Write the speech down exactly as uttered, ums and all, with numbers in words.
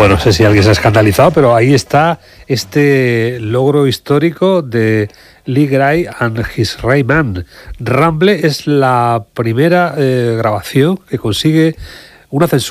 Bueno, no sé si alguien se ha escandalizado, pero ahí está este logro histórico de Lee Gray and His Rayman. Ramble es la primera eh, grabación que consigue una censura